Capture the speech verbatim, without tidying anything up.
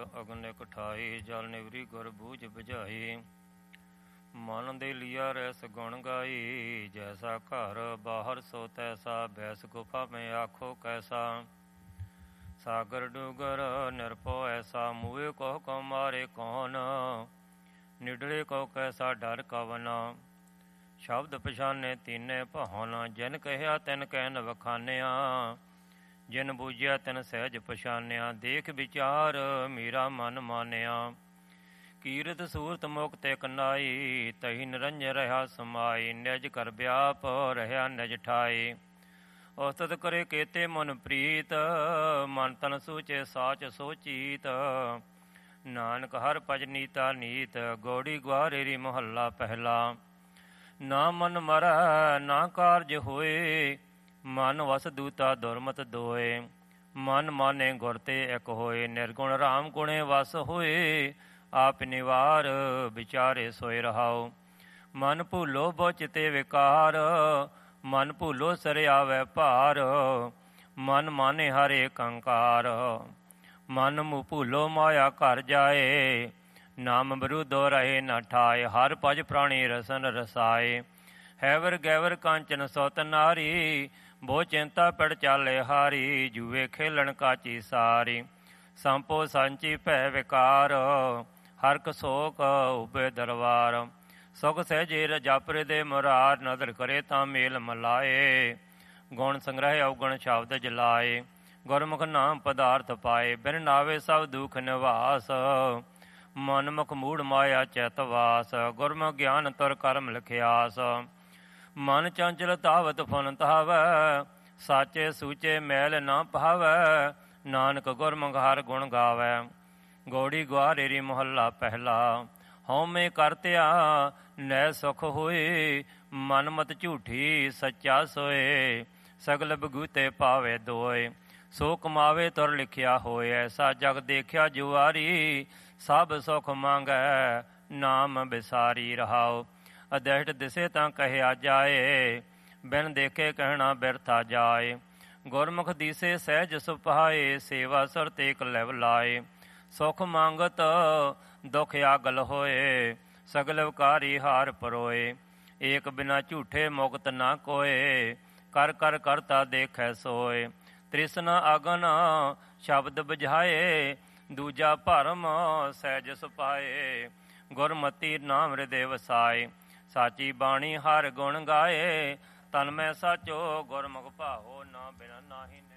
ਅਗਨ ਇਕ ਠਾਈ, ਜਲ ਨਿਵਰੀ ਗੁਰ ਬੂਝ ਬੁਝਾਈ। ਮਨ ਦੇ ਲਿਆ ਰੈਸ ਗੁਣ ਗਾਈ, ਜੈਸਾ ਘਰ ਬਾਹਰ ਸੋ ਤੈਸਾ, ਬੈਸ ਗੁਫਾ ਮੈਂ ਆਖੋ ਕੈਸਾ। ਸਾਗਰ ਡੂਗਰ ਨਿਰਭਉ ਐਸਾ, ਮੂਹੇ ਕੋ ਕੋ ਮਾਰੇ ਕੌਣ, ਨਿਡਲੇ ਕੋ ਕੈਸਾ ਡਰ ਕਵਨ। ਸ਼ਬਦ ਪਛਾਨੇ ਤੀਨੇ ਭਾਉਨ, ਜਿਨ ਕਹਿਆ ਤਿਨ ਕਹਿਨ ਵਖਾਨਿਆ, ਜਿਨ ਬੂਝਿਆ ਤਿਨ ਸਹਿਜ ਪਛਾਨਿਆ। ਦੇਖ ਵਿਚਾਰ ਮੇਰਾ ਮਨ ਮਾਨਿਆ, ਕੀਰਤ ਸੂਰਤ ਮੁਕਤ ਇਕ ਨਾਈ, ਤਹੀ ਨਿਰੰਜਨ ਰਹਾ ਸਮਾਈ। ਨਿਜ ਕਰ ਵਿਆਪ ਰਹਿਆ ਨਿਜ ਠਾਈ, ਉਸਤਤ ਕਰੇ ਕੇਤੇ ਮਨ ਪ੍ਰੀਤ, ਮਨ ਤਨ ਸੂਚੇ ਸਾਚ ਸੋਚੀਤ। ਨਾਨਕ ਹਰ ਭਜ ਨੀਤਾ ਨੀਤ, ਗੌੜੀ ਗੁਆਰੇਰੀ ਮੁਹੱਲਾ ਪਹਿਲਾ। ਨਾ ਮਨ ਮਰੈ ਨਾ ਕਾਰਜ ਹੋਏ, ਮਨ ਵਸ ਦੂਤਾ ਦੁਰਮਤ ਦੋਏ। ਮਨ ਮਾਨੇ ਗੁਰ ਤੇ ਇਕ ਹੋਏ, ਨਿਰਗੁਣ ਰਾਮ ਗੁਣੇ ਵਸ ਹੋਏ। ਆਪ ਨਿਵਾਰ ਵਿਚਾਰੇ ਸੋਇ ਰਹਾਉ, ਮਨ ਭੂਲੋ ਬਹੁ ਚਿਤੇ ਵਿਕਾਰ। ਮਨ ਭੂਲੋ ਸਰ ਆਵੈ ਭਾਰ, ਮਨ ਮਾਨੇ ਹਰੇ ਕੰਕਾਰ। ਮਨ ਮੁ ਭੂਲੋ ਮਾਇਆ ਘਰ ਜਾਏ, ਨਾਮ ਬਰੂਦੋ ਰਹੇ ਨ ਠਾਏ। ਹਰ ਭਜ ਪ੍ਰਾਣੀ ਰਸਨ ਰਸਾਏ, ਹੈਵਰ ਗੈਵਰ ਕਾਂਚਨ ਸੁਤ ਨਾਰੀ। ਬਹੁ ਚਿੰਤਾ ਪੜ ਚਾਲੇ ਹਾਰੀ, ਜੂਏ ਖੇਲਣ ਕਾਚੀ ਸਾਰੀ। ਸੰਪੋ ਸੰਚੀ ਭੈ ਵਿਕਾਰ, ਹਰਕ ਸੋਕ ਉਬੇ ਦਰਬਾਰ। ਸੁਖ ਸਹਿਜੇ ਰਜਾਪਰੇ ਦੇ ਮੁਰਾਰ, ਨਦਰ ਕਰੇ ਤਾਂ ਮੇਲ ਮਲਾਏ। ਗੁਣ ਸੰਗ੍ਰਹਿ ਔਗਣ ਸ਼ਬਦ ਜਲਾਏ, ਗੁਰਮੁਖ ਨਾਮ ਪਦਾਰਥ ਪਾਏ। ਬਿਨ ਨਾਵੇ ਸਭ ਦੁਖ ਨਿਵਾਸ, ਮਨਮੁਖ ਮੂੜ ਮਾਇਆ ਚੈਤਵਾਸ। ਗੁਰਮੁਖ ਗਿਆਨ ਤੁਰ ਕਰਮ ਲਿਖਿਆਸ, ਮਨ ਚੰਚਲ ਤਾਵਤ ਫੁਨ ਤਾਵੈ। ਸਾਚੇ ਸੂਚੇ ਮੈਲ ਨਾ ਪਾਵੈ, ਨਾਨਕ ਗੁਰਮੁਖ ਹਰ ਗੁਣ ਗਾਵੈ। ਗੌੜੀ ਗੁਆਰੇਰੀ ਮੁਹੱਲਾ ਪਹਿਲਾ। ਹਉਮੈ ਕਰਤਿਆ ਨੈ ਸੁਖ ਹੋਏ, ਮਨ ਮਤ ਝੂਠੀ ਸੱਚਾ ਸੋਏ। ਸਗਲ ਬਗੂਤੇ ਪਾਵੇ ਦੋਏ, ਸੋ ਕਮਾਵੇ ਤੁਰ ਲਿਖਿਆ ਹੋਏ। ਐਸਾ ਜਗ ਦੇਖਿਆ ਜੁਆਰੀ, ਸਭ ਸੁਖ ਮੰਗੈ ਨਾਮ ਵਿਸਾਰੀ ਰਹਾਉ। ਅਦਹਿਟ ਦਿਸੇ ਤਾਂ ਕਹਿਆ ਜਾਏ, ਬਿਨ ਦੇਖੇ ਕਹਿਣਾ ਬਿਰਥਾ ਜਾਏ। ਗੁਰਮੁਖ ਦੀਸੇ ਸਹਿਜ ਸੁਭਾਏ, ਸੇਵਾ ਸੁਰ ਤੇਕ ਲਿਵ ਲਾਏ। ਸੁਖ ਮੰਗਤ ਦੁਖ ਆਗਲ ਹੋਏ, ਸਗਲ ਵਿਕਾਰੀ ਹਾਰ ਪਰੋਏ। ਏਕ ਬਿਨਾ ਝੂਠੇ ਮੁਕਤ ਨਾ ਕੋਏ, ਕਰ ਕਰ ਕਰਤਾ ਦੇਖੈ ਸੋਏ। ਤ੍ਰਿਸ਼ਨਾ ਅਗਨ ਸ਼ਬਦ ਬੁਝਾਏ, ਦੂਜਾ ਭਰਮ ਸਹਿਜ ਸੁਪਾਏ। ਗੁਰਮਤੀ ਨਾਮ ਹਿਰਦੇ ਵਸਾਏ, ਸਾਚੀ ਬਾਣੀ ਹਰ ਗੁਣ ਗਾਏ। ਤਨ ਮੈਂ ਸਾਚੋ ਗੁਰਮੁਖ ਭਾਓ, ਨਾ ਬਿਨ ਨਾਹੀ